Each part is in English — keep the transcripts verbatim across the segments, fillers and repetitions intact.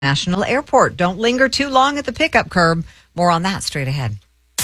National Airport. Don't linger too long at the pickup curb. More on that straight ahead.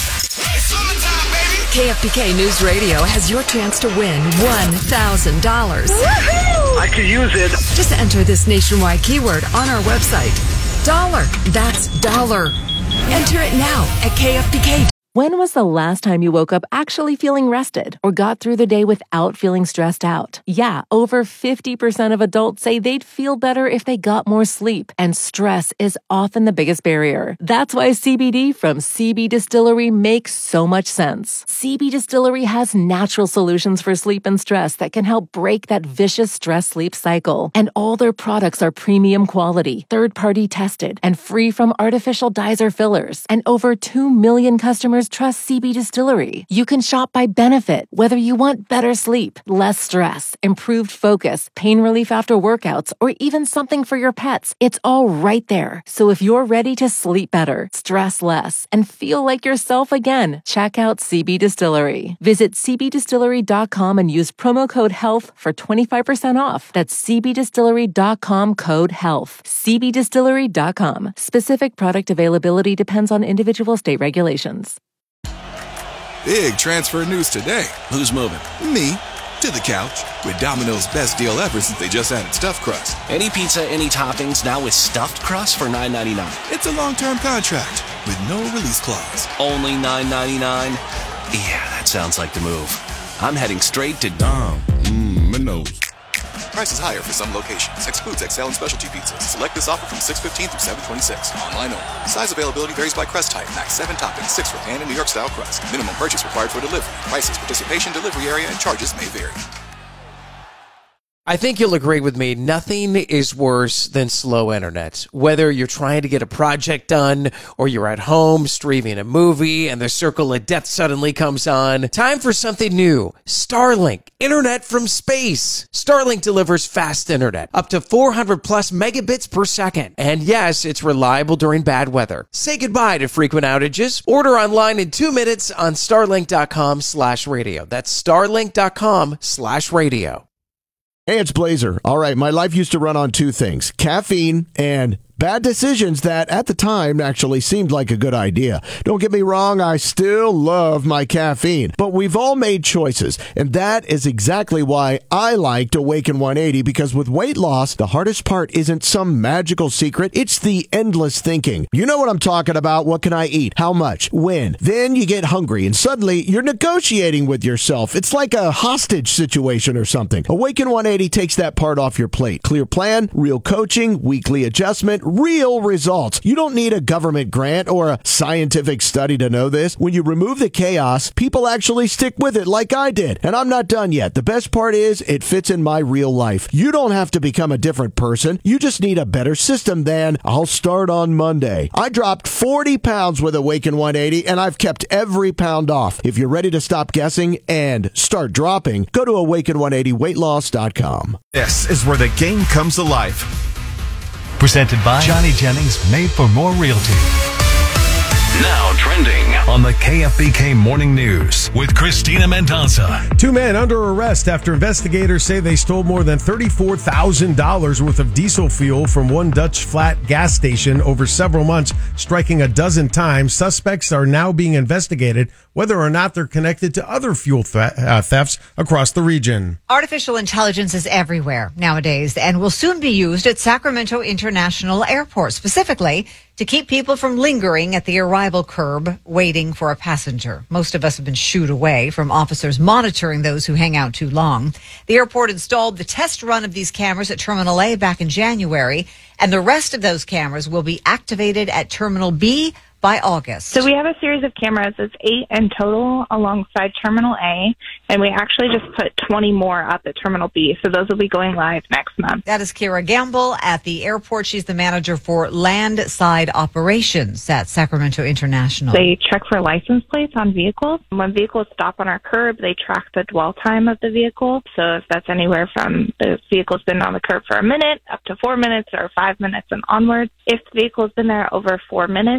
K F B K News Radio has your chance to win one thousand dollars. I could use it. Just enter this nationwide keyword on our website. Dollar. That's dollar. Enter it now at K F B K. When was the last time you woke up actually feeling rested or got through the day without feeling stressed out? Yeah, over fifty percent of adults say they'd feel better if they got more sleep, and stress is often the biggest barrier. That's why C B D from C B Distillery makes so much sense. C B Distillery has natural solutions for sleep and stress that can help break that vicious stress-sleep cycle. And all their products are premium quality, third-party tested, and free from artificial dyes or fillers. And over two million customers trust C B Distillery. You can shop by benefit, whether you want better sleep, less stress, improved focus, pain relief after workouts, or even something for your pets. It's all right there. So if you're ready to sleep better, stress less, and feel like yourself again, check out C B Distillery. Visit c b distillery dot com and use promo code HEALTH for twenty-five percent off. That's c b distillery dot com code HEALTH. c b distillery dot com. Specific product availability depends on individual state regulations. Big transfer news today. Who's moving? Me. To the couch. With Domino's best deal ever since they just added stuffed crust. Any pizza, any toppings, now with stuffed crust for nine ninety-nine. It's a long-term contract with no release clause. Only nine ninety-nine? Yeah, that sounds like the move. I'm heading straight to Dom. Mmm, Minos. Prices higher for some locations. Excludes X L and specialty pizzas. Select this offer from six fifteen through seven twenty-six. Online only. Size availability varies by crust type. Max seven toppings, six for pan and New York style crust. Minimum purchase required for delivery. Prices, participation, delivery area, and charges may vary. I think you'll agree with me. Nothing is worse than slow internet. Whether you're trying to get a project done or you're at home streaming a movie and the circle of death suddenly comes on. Time for something new. Starlink. Internet from space. Starlink delivers fast internet. Up to four hundred plus megabits per second. And yes, it's reliable during bad weather. Say goodbye to frequent outages. Order online in two minutes on starlink.com slash radio. That's starlink.com slash radio. Hey, it's Blazer. All right, my life used to run on two things, caffeine and bad decisions that at the time actually seemed like a good idea. Don't get me wrong, I still love my caffeine, but we've all made choices, and that is exactly why I liked Awaken one eighty, because with weight loss, the hardest part isn't some magical secret, it's the endless thinking. You know what I'm talking about. What can I eat? How much? When? Then you get hungry, and suddenly you're negotiating with yourself. It's like a hostage situation or something. Awaken one eighty takes that part off your plate. Clear plan, real coaching, weekly adjustment, real results. You don't need a government grant or a scientific study to know this. When you remove the chaos, people actually stick with it like I did. And I'm not done yet. The best part is it fits in my real life. You don't have to become a different person. You just need a better system than I'll start on Monday. I dropped forty pounds with Awaken one eighty, and I've kept every pound off. If you're ready to stop guessing and start dropping, go to awaken one eighty weight loss dot com. This is where the game comes alive. Presented by Johnny Jennings, made for more realty. Now trending on the K F B K Morning News with Christina Mendoza. Two men under arrest after investigators say they stole more than thirty-four thousand dollars worth of diesel fuel from one Dutch Flat gas station over several months, striking a dozen times. Suspects are now being investigated whether or not they're connected to other fuel th- uh, thefts across the region. Artificial intelligence is everywhere nowadays and will soon be used at Sacramento International Airport, specifically to keep people from lingering at the arrival curb waiting for a passenger. Most of us have been shooed away from officers monitoring those who hang out too long. The airport installed the test run of these cameras at Terminal A back in January, and the rest of those cameras will be activated at Terminal B by August. So we have a series of cameras. It's eight in total alongside Terminal A, and we actually just put twenty more up at Terminal B. So those will be going live next month. That is Kira Gamble at the airport. She's the manager for landside operations at Sacramento International. They check for license plates on vehicles. When vehicles stop on our curb, they track the dwell time of the vehicle. So if that's anywhere from the vehicle's been on the curb for a minute up to four minutes or five minutes and onwards. If the vehicle's been there over four minutes, it's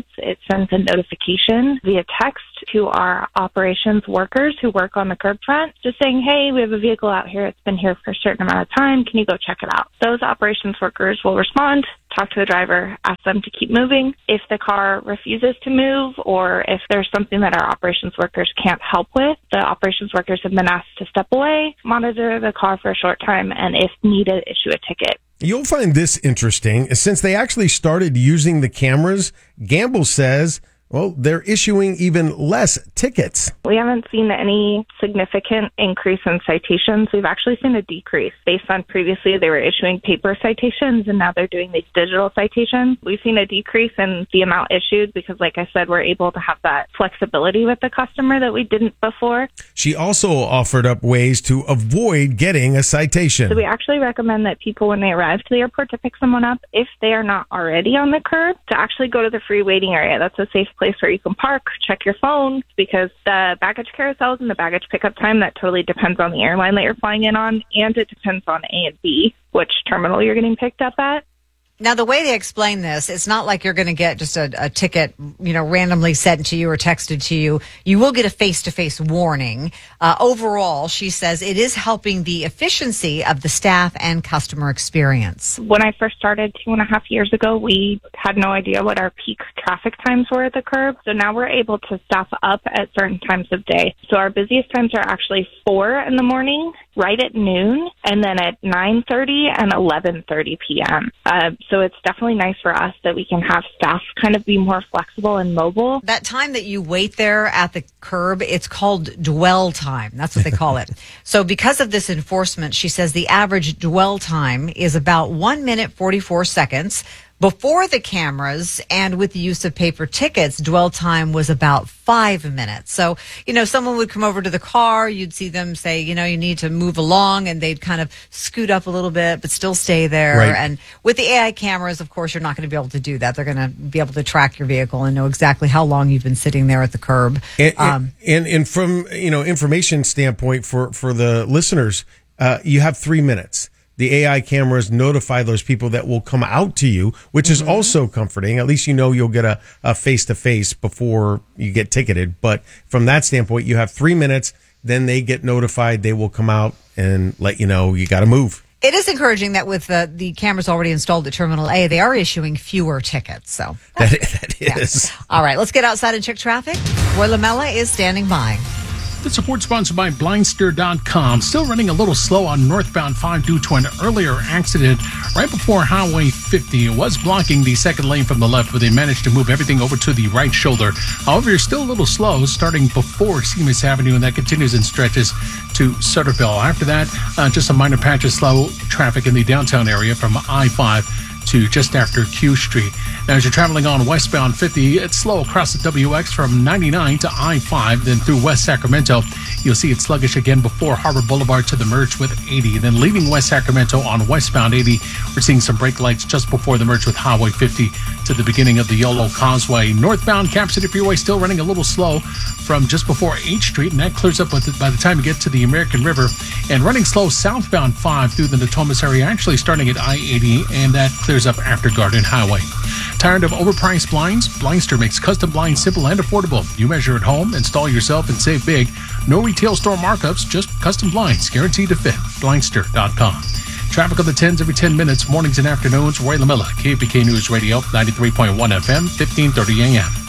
sends a notification via text to our operations workers who work on the curb front, just saying, hey, we have a vehicle out here. It's been here for a certain amount of time. Can you go check it out? Those operations workers will respond, talk to the driver, ask them to keep moving. If the car refuses to move, or if there's something that our operations workers can't help with, the operations workers have been asked to step away, monitor the car for a short time, and if needed, issue a ticket. You'll find this interesting. Since they actually started using the cameras, Gamble says, well, they're issuing even less tickets. We haven't seen any significant increase in citations. We've actually seen a decrease based on previously they were issuing paper citations and now they're doing these digital citations. We've seen a decrease in the amount issued because, like I said, we're able to have that flexibility with the customer that we didn't before. She also offered up ways to avoid getting a citation. So we actually recommend that people, when they arrive to the airport to pick someone up, if they are not already on the curb, to actually go to the free waiting area. That's a safe place where you can park, check your phone, because the baggage carousels and the baggage pickup time, that totally depends on the airline that you're flying in on, and it depends on A and B, which terminal you're getting picked up at. Now, the way they explain this, it's not like you're going to get just a, a ticket, you know, randomly sent to you or texted to you. You will get a face-to-face warning. Uh, overall, she says it is helping the efficiency of the staff and customer experience. When I first started two and a half years ago, we had no idea what our peak traffic times were at the curb. So now we're able to staff up at certain times of day. So our busiest times are actually four in the morning, right at noon, and then at nine thirty and eleven thirty p.m. Uh, so it's definitely nice for us that we can have staff kind of be more flexible and mobile. That time that you wait there at the curb, it's called dwell time. That's what they call it. So because of this enforcement, she says the average dwell time is about one minute, forty-four seconds. Before the cameras and with the use of paper tickets, dwell time was about five minutes. So, you know, someone would come over to the car, you'd see them say, you know, you need to move along, and they'd kind of scoot up a little bit, but still stay there. Right. And with the A I cameras, of course, you're not going to be able to do that. They're going to be able to track your vehicle and know exactly how long you've been sitting there at the curb. And, um, and, and from, you know, information standpoint for, for the listeners, uh, you have three minutes. The A I cameras notify those people that will come out to you, which is mm-hmm. also comforting. At least you know you'll get a, a face-to-face before you get ticketed. But from that standpoint, you have three minutes. Then they get notified. They will come out and let you know you got to move. It is encouraging that with the, the cameras already installed at Terminal A, they are issuing fewer tickets. So that, that is. Yeah. All right, let's get outside and check traffic. Roy Lamella is standing by. The support sponsored by Blindster dot com. Still running a little slow on northbound five due to an earlier accident right before Highway fifty. It was blocking the second lane from the left, but they managed to move everything over to the right shoulder. However, you're still a little slow starting before Seamus Avenue, and that continues in stretches to Sutterville. After that, uh, just a minor patch of slow traffic in the downtown area from I five to just after Q Street. Now, as you're traveling on westbound fifty, it's slow across the W X from ninety-nine to I five, then through West Sacramento. You'll see it sluggish again before Harbor Boulevard to the merge with eighty. Then leaving West Sacramento on westbound eighty, we're seeing some brake lights just before the merge with Highway fifty to the beginning of the Yolo Causeway. Northbound Cap City Freeway still running a little slow from just before eighth Street, and that clears up by the time you get to the American River. And running slow southbound five through the Natomas area, actually starting at I eighty, and that clears up after Garden Highway. Tired of overpriced blinds? Blindster makes custom blinds simple and affordable. You measure at home, install yourself, and save big. No retail store markups, just custom blinds guaranteed to fit. Blindster dot com. Traffic on the tens every ten minutes, mornings and afternoons. Roy Lamella, K F B K News Radio, ninety-three point one F M, fifteen thirty A M.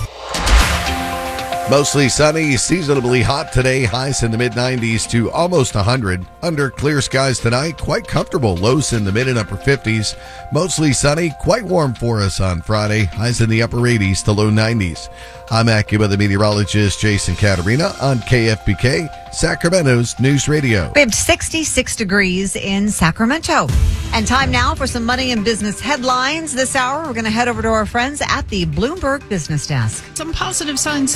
Mostly sunny, seasonably hot today. Highs in the mid nineties to almost one hundred. Under clear skies tonight, quite comfortable. Lows in the mid and upper fifties. Mostly sunny, quite warm for us on Friday. Highs in the upper eighties to low nineties. I'm AccuWeather meteorologist Jason Caterina on K F B K, Sacramento's News Radio. We have sixty-six degrees in Sacramento. And time now for some money and business headlines. This hour, we're going to head over to our friends at the Bloomberg Business Desk. Some positive signs in retail.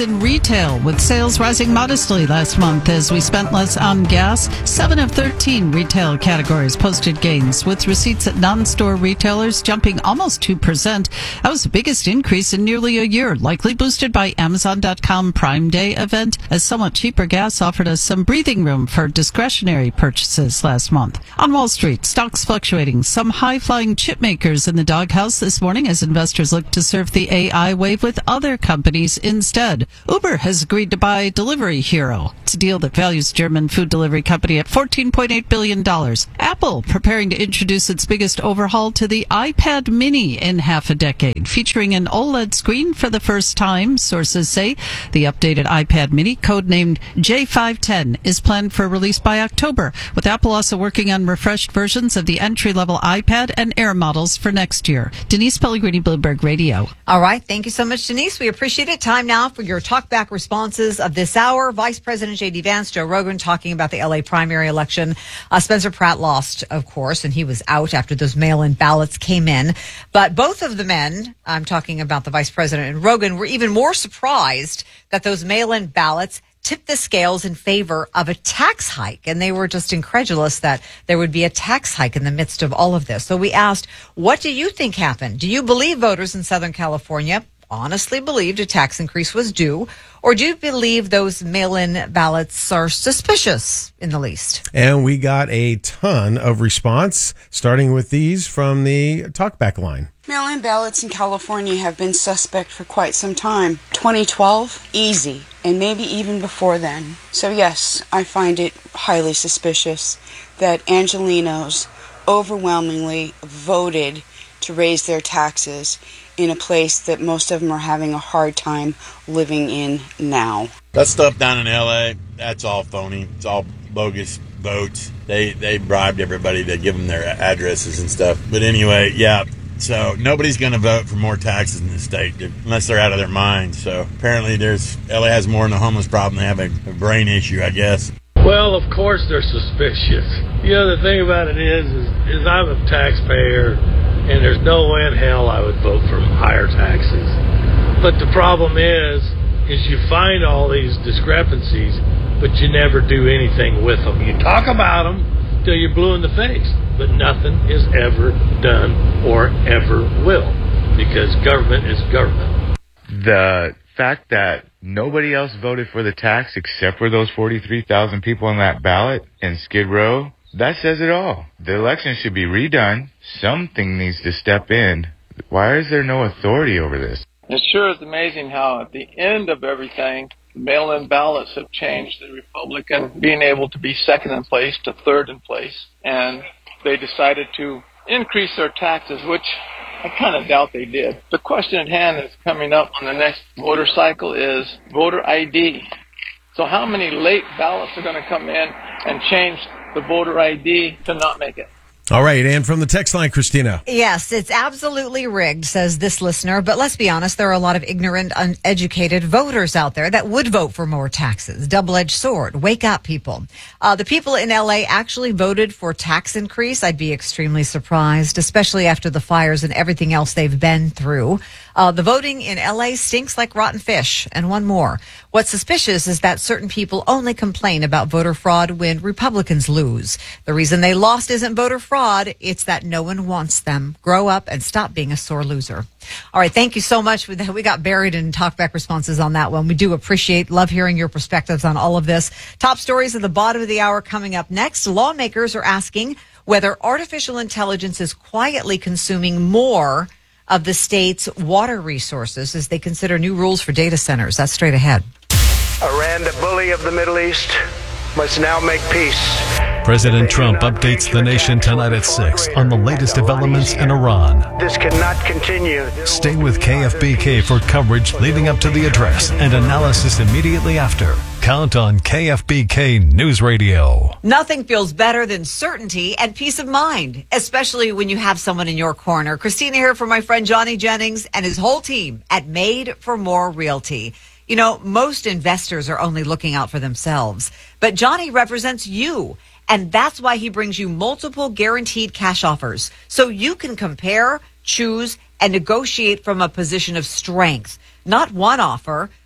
retail, with sales rising modestly last month as we spent less on gas. Seven of thirteen retail categories posted gains, with receipts at non-store retailers jumping almost two percent. That was the biggest increase in nearly a year, likely boosted by Amazon dot com Prime Day event, as somewhat cheaper gas offered us some breathing room for discretionary purchases last month. On Wall Street, stocks fluctuating. Some high-flying chip makers in the doghouse this morning as investors look to surf the A I wave with other companies instead. Uber has agreed to buy Delivery Hero. It's a deal that values German food delivery company at fourteen point eight billion dollars. Apple preparing to introduce its biggest overhaul to the iPad mini in half a decade, featuring an OLED screen for the first time. Sources say the updated iPad mini, codenamed J five ten, is planned for release by October, with Apple also working on refreshed versions of the entry-level iPad and Air models for next year. Denise Pellegrini, Bloomberg Radio. All right. Thank you so much, Denise. We appreciate it. Time now for your talkback responses of this hour. Vice President J D. Vance, Joe Rogan talking about the L A primary election. Uh, Spencer Pratt lost, of course, and he was out after those mail-in ballots came in. But both of the men, I'm talking about the Vice President and Rogan, were even more surprised that those mail-in ballots tipped the scales in favor of a tax hike. And they were just incredulous that there would be a tax hike in the midst of all of this. So we asked, what do you think happened? Do you believe voters in Southern California honestly believed a tax increase was due? Or do you believe those mail-in ballots are suspicious in the least? And we got a ton of response, starting with these from the talkback line. Mail-in ballots in California have been suspect for quite some time. twenty twelve, easy, and maybe even before then. So yes, I find it highly suspicious that Angelenos overwhelmingly voted to raise their taxes in a place that most of them are having a hard time living in now. That stuff down in L A, that's all phony. It's all bogus votes. They they bribed everybody to give them their addresses and stuff. But anyway, yeah. So nobody's going to vote for more taxes in the state unless they're out of their minds. So apparently there's L A has more than a homeless problem. They have a, a brain issue, I guess. Well, of course they're suspicious. You know, the thing about it is, is, is I'm a taxpayer, and there's no way in hell I would vote for higher taxes. But the problem is, is you find all these discrepancies, but you never do anything with them. You talk about them till you're blue in the face, but nothing is ever done or ever will, because government is government. The fact that nobody else voted for the tax except for those forty-three thousand people on that ballot in Skid Row, that says it all. The election should be redone. Something needs to step in. Why is there no authority over this? It sure is amazing how at the end of everything, the mail-in ballots have changed the Republican being able to be second in place to third in place. And they decided to increase their taxes, which I kind of doubt they did. The question at hand that's coming up on the next voter cycle is voter I D. So how many late ballots are going to come in and change the voter I D to not make it? All right, and from the text line, Christina. Yes, it's absolutely rigged, says this listener. But let's be honest, there are a lot of ignorant, uneducated voters out there that would vote for more taxes. Double-edged sword. Wake up, people. Uh, the people in L A actually voted for tax increase. I'd be extremely surprised, especially after the fires and everything else they've been through. Uh, the voting in L A stinks like rotten fish. And one more. What's suspicious is that certain people only complain about voter fraud when Republicans lose. The reason they lost isn't voter fraud. It's that no one wants them. Grow up and stop being a sore loser. All right. Thank you so much. We got buried in talkback responses on that one. We do appreciate, love hearing your perspectives on all of this. Top stories at the bottom of the hour coming up next. Lawmakers are asking whether artificial intelligence is quietly consuming more of the state's water resources as they consider new rules for data centers. That's straight ahead. Iran, the bully of the Middle East, must now make peace. President Trump updates the nation tonight at six on the latest developments in Iran. This cannot continue. Stay with K F B K for coverage leading up to the address and analysis immediately after. Count on K F B K News Radio. Nothing feels better than certainty and peace of mind, especially when you have someone in your corner. Christina here for my friend Johnny Jennings and his whole team at Made for More Realty. You know, most investors are only looking out for themselves, but Johnny represents you. And that's why he brings you multiple guaranteed cash offers, so you can compare, choose, and negotiate from a position of strength. Not one offer,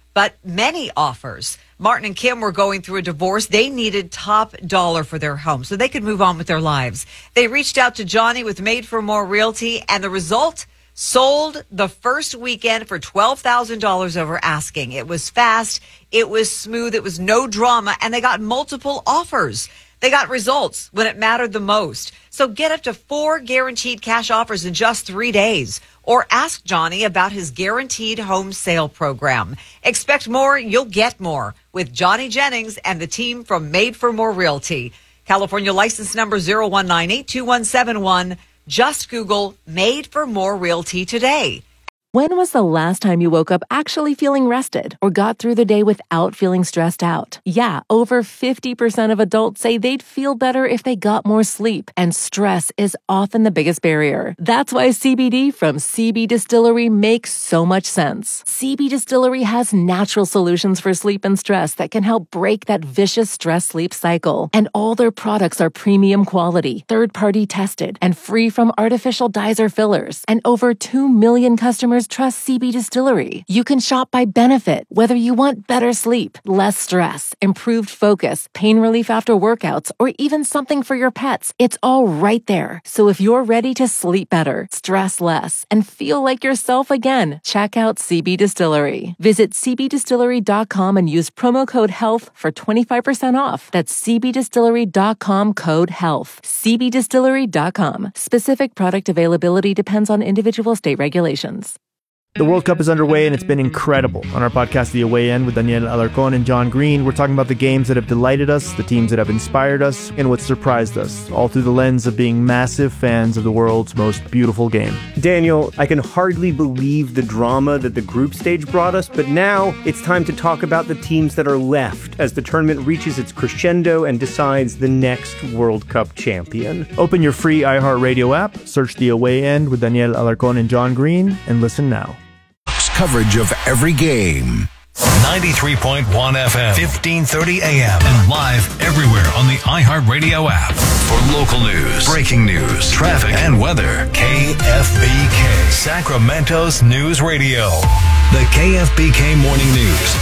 but many offers. Martin and Kim were going through a divorce. They needed top dollar for their home so they could move on with their lives. They reached out to Johnny with Made for More Realty, and the result, sold the first weekend for twelve thousand dollars over asking. It was fast. It was smooth. It was no drama, and they got multiple offers. They got results when it mattered the most. So get up to four guaranteed cash offers in just three days. Or ask Johnny about his guaranteed home sale program. Expect more, you'll get more with Johnny Jennings and the team from Made for More Realty. California license number zero one nine eight two one seven one. Just Google Made for More Realty today. When was the last time you woke up actually feeling rested or got through the day without feeling stressed out? Yeah, over fifty percent of adults say they'd feel better if they got more sleep, and stress is often the biggest barrier. That's why C B D from C B Distillery makes so much sense. C B Distillery has natural solutions for sleep and stress that can help break that vicious stress-sleep cycle. And all their products are premium quality, third-party tested, and free from artificial dyes or fillers. And over two million customers trust C B Distillery. You can shop by benefit, whether you want better sleep, less stress, improved focus, pain relief after workouts, or even something for your pets. It's all right there. So if you're ready to sleep better, stress less, and feel like yourself again, check out C B Distillery. Visit c b distillery dot com and use promo code HEALTH for twenty-five percent off. That's c b distillery dot com code HEALTH. c b distillery dot com. Specific product availability depends on individual state regulations. The World Cup is underway, and it's been incredible. On our podcast, The Away End, with Daniel Alarcon and John Green, we're talking about the games that have delighted us, the teams that have inspired us, and what surprised us, all through the lens of being massive fans of the world's most beautiful game. Daniel, I can hardly believe the drama that the group stage brought us, but now it's time to talk about the teams that are left as the tournament reaches its crescendo and decides the next World Cup champion. Open your free iHeartRadio app, search The Away End with Daniel Alarcon and John Green, and listen now. Coverage of every game. ninety-three point one F M, fifteen thirty A M, and live everywhere on the iHeartRadio app. For local news, breaking news, traffic, and weather, K F B K, Sacramento's News Radio. The K F B K Morning News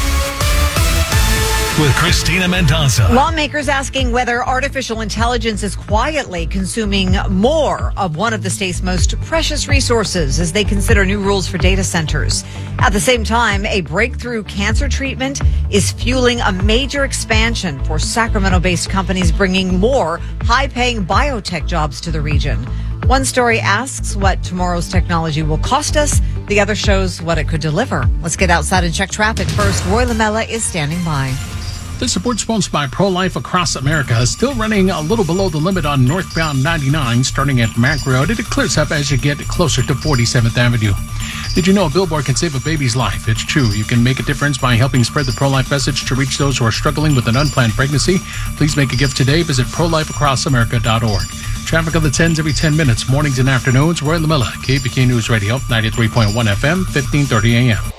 with Christina Mendoza. Lawmakers asking whether artificial intelligence is quietly consuming more of one of the state's most precious resources as they consider new rules for data centers. At the same time, a breakthrough cancer treatment is fueling a major expansion for Sacramento-based companies bringing more high-paying biotech jobs to the region. One story asks what tomorrow's technology will cost us. The other shows what it could deliver. Let's get outside and check traffic first. Roy Lamella is standing by. This report sponsored by Pro-Life Across America is still running a little below the limit on northbound ninety-nine, starting at Mac Road. It clears up as you get closer to forty-seventh Avenue. Did you know a billboard can save a baby's life? It's true. You can make a difference by helping spread the pro-life message to reach those who are struggling with an unplanned pregnancy. Please make a gift today. Visit pro life across america dot org. Traffic of the tens every ten minutes, mornings and afternoons. Roy Lamella, K F B K News Radio, ninety-three point one F M, fifteen thirty A M.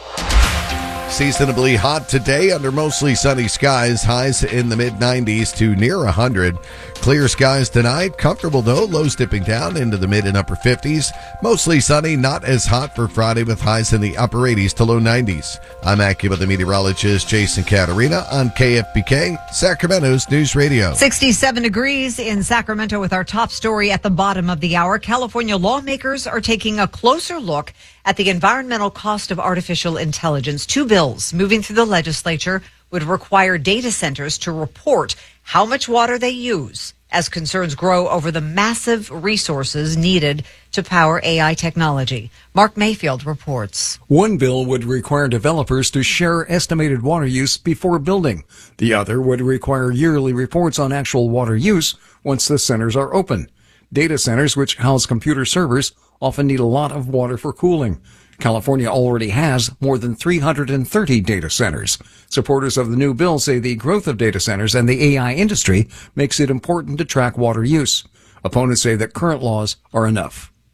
Seasonably hot today under mostly sunny skies. Highs in the mid nineties to near one hundred. Clear skies tonight. Comfortable though. Lows dipping down into the mid and upper fifties. Mostly sunny. Not as hot for Friday with highs in the upper eighties to low nineties. I'm AccuWeather meteorologist Jason Caterina on K F B K, Sacramento's News Radio. sixty-seven degrees in Sacramento with our top story at the bottom of the hour. California lawmakers are taking a closer look at the environmental cost of artificial intelligence. Two bills moving through the legislature would require data centers to report how much water they use as concerns grow over the massive resources needed to power A I technology. Mark Mayfield reports. One bill would require developers to share estimated water use before building. The other would require yearly reports on actual water use once the centers are open. Data centers, which house computer servers, often need a lot of water for cooling. California already has more than three hundred thirty data centers. Supporters of the new bill say the growth of data centers and the A I industry makes it important to track water use. Opponents say that current laws are enough.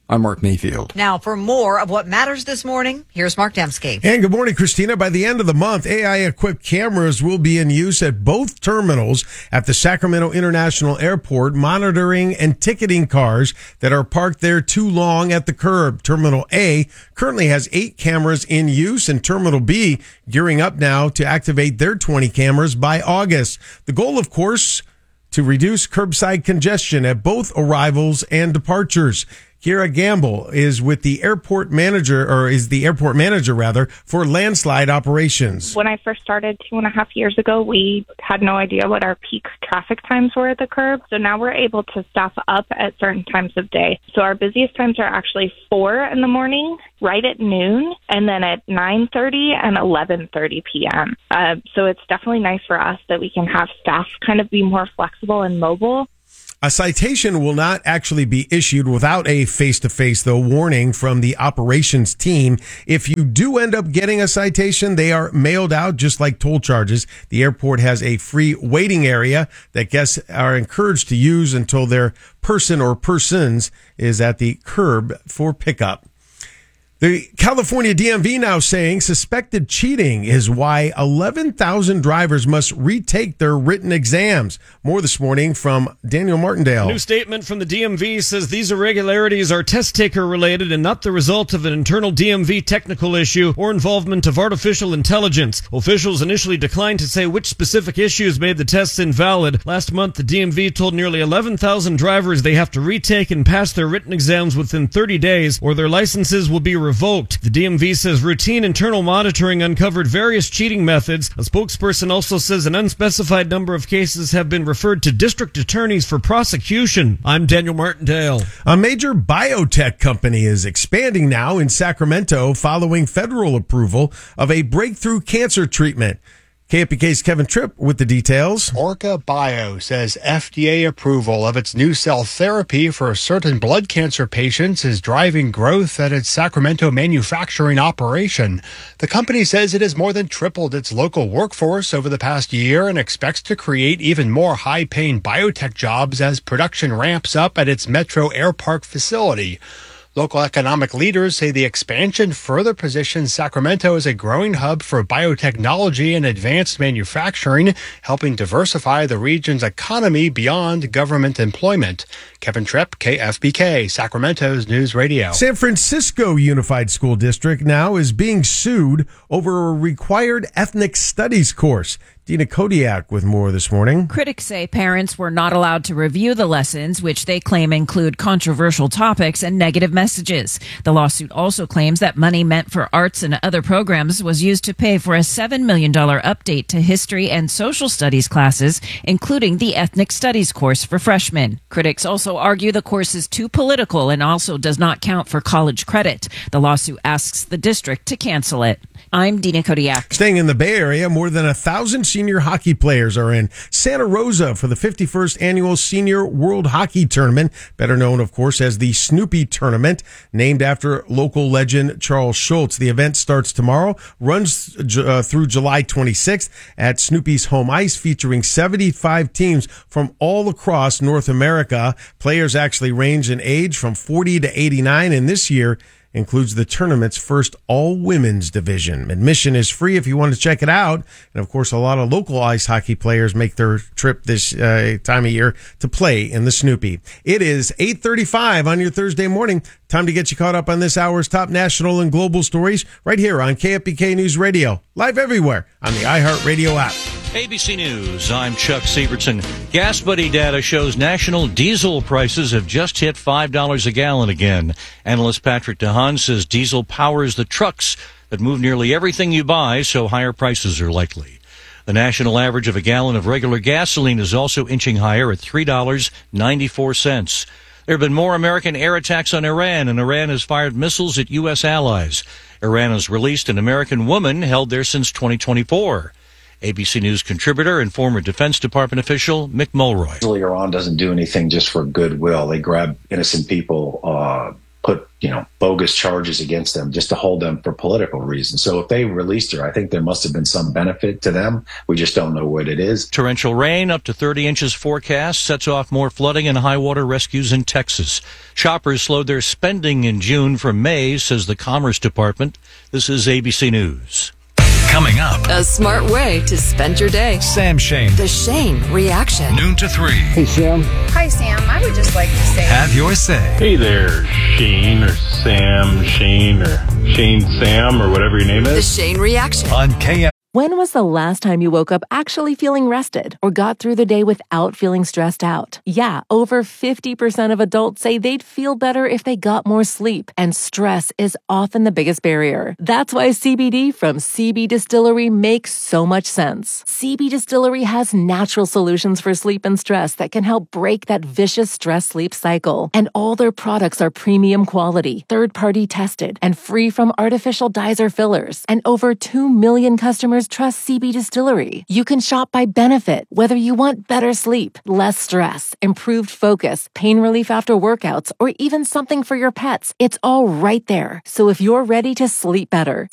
I'm Mark Mayfield. Now, for more of what matters this morning, here's Mark Dembski. And good morning, Christina. By the end of the month, A I-equipped cameras will be in use at both terminals at the Sacramento International Airport, monitoring and ticketing cars that are parked there too long at the curb. Terminal A currently has eight cameras in use, and Terminal B gearing up now to activate their twenty cameras by August. The goal, of course, to reduce curbside congestion at both arrivals and departures. Kira Gamble is with the airport manager, or is the airport manager rather, for landslide operations. When I first started two and a half years ago, we had no idea what our peak traffic times were at the curb. So now we're able to staff up at certain times of day. So our busiest times are actually four in the morning, right at noon, and then at nine thirty and eleven thirty p.m. Uh, so it's definitely nice for us that we can have staff kind of be more flexible and mobile. A citation will not actually be issued without a face-to-face, though, warning from the operations team. If you do end up getting a citation, they are mailed out just like toll charges. The airport has a free waiting area that guests are encouraged to use until their person or persons is at the curb for pickup. The California D M V now saying suspected cheating is why eleven thousand drivers must retake their written exams. More this morning from Daniel Martindale. A new statement from the D M V says these irregularities are test taker related and not the result of an internal D M V technical issue or involvement of artificial intelligence. Officials initially declined to say which specific issues made the tests invalid. Last month, the D M V told nearly eleven thousand drivers they have to retake and pass their written exams within thirty days or their licenses will be revoked. The D M V says routine internal monitoring uncovered various cheating methods. A spokesperson also says an unspecified number of cases have been referred to district attorneys for prosecution. I'm Daniel Martindale. A major biotech company is expanding now in Sacramento following federal approval of a breakthrough cancer treatment. K F B K's Kevin Tripp with the details. Orca Bio says F D A approval of its new cell therapy for certain blood cancer patients is driving growth at its Sacramento manufacturing operation. The company says it has more than tripled its local workforce over the past year and expects to create even more high-paying biotech jobs as production ramps up at its Metro Air Park facility. Local economic leaders say the expansion further positions Sacramento as a growing hub for biotechnology and advanced manufacturing, helping diversify the region's economy beyond government employment. Kevin Tripp, K F B K, Sacramento's News Radio. San Francisco Unified School District now is being sued over a required ethnic studies course. Dina Kodiak with more this morning. Critics say parents were not allowed to review the lessons, which they claim include controversial topics and negative messages. The lawsuit also claims that money meant for arts and other programs was used to pay for a seven million dollars update to history and social studies classes, including the ethnic studies course for freshmen. Critics also argue the course is too political and also does not count for college credit. The lawsuit asks the district to cancel it. I'm Dina Kodiak. Staying in the Bay Area, more than a thousand senior hockey players are in Santa Rosa for the fifty-first annual Senior World Hockey Tournament, better known, of course, as the Snoopy Tournament, named after local legend Charles Schultz. The event starts tomorrow, runs uh, through July twenty-sixth at Snoopy's home ice, featuring seventy-five teams from all across North America. Players actually range in age from forty to eighty-nine, and this year includes the tournament's first all-women's division. Admission is free if you want to check it out. And, of course, a lot of local ice hockey players make their trip this uh, time of year to play in the Snoopy. It is eight thirty-five on your Thursday morning. Time to get you caught up on this hour's top national and global stories right here on K F B K News Radio. Live everywhere on the iHeartRadio app. A B C News, I'm Chuck Severson. Gas Buddy data shows national diesel prices have just hit five dollars a gallon again. Analyst Patrick DeHaan says diesel powers the trucks that move nearly everything you buy, so higher prices are likely. The national average of a gallon of regular gasoline is also inching higher at three dollars and ninety-four cents. There have been more American air attacks on Iran, and Iran has fired missiles at U S allies. Iran has released an American woman held there since twenty twenty-four. A B C News contributor and former Defense Department official Mick Mulroy. Iran doesn't do anything just for goodwill. They grab innocent people uh, put, you know, bogus charges against them just to hold them for political reasons. So if they released her, I think there must have been some benefit to them. We just don't know what it is. Torrential rain up to thirty inches forecast sets off more flooding and high water rescues in Texas. Shoppers slowed their spending in June from May, says the Commerce Department. This is A B C News. Coming up, a smart way to spend your day. Sam Shane. The Shane Reaction. Noon to three. Hey, Sam. Hi, Sam. I would just like to say, have your say. Hey there, Shane or Sam, Shane or Shane Sam or whatever your name is. The Shane Reaction. On K F. When was the last time you woke up actually feeling rested or got through the day without feeling stressed out? Yeah, over fifty percent of adults say they'd feel better if they got more sleep, and stress is often the biggest barrier. That's why C B D from C B Distillery makes so much sense. C B Distillery has natural solutions for sleep and stress that can help break that vicious stress-sleep cycle. And all their products are premium quality, third-party tested, and free from artificial dyes or fillers. And over two million customers trust C B Distillery. You can shop by benefit, whether you want better sleep, less stress, improved focus, pain relief after workouts, or even something for your pets. It's all right there. So if you're ready to sleep better,